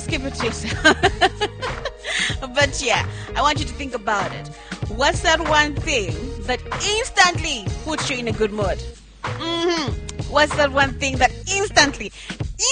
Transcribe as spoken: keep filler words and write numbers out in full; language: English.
just keep it to yourself. But yeah, I want you to think about it. What's that one thing that instantly puts you in a good mood? Mm-hmm. What's that one thing that instantly,